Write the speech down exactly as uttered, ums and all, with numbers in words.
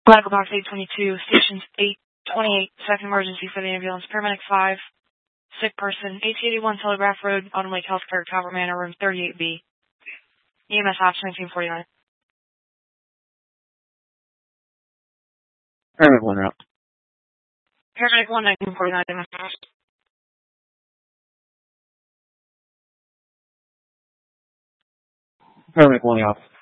Medical Box eight twenty-two, Station eight twenty-eight, second emergency for the ambulance. Paramedic five, sick person, eight eighty-one Telegraph Road, Autumn Lake Healthcare, Calvert Manor, room thirty-eight B. E M S Ops nineteen forty-nine. Paramedic one route. Paramedic one, nineteen forty-nine, E M S Ops. Paramedic one off.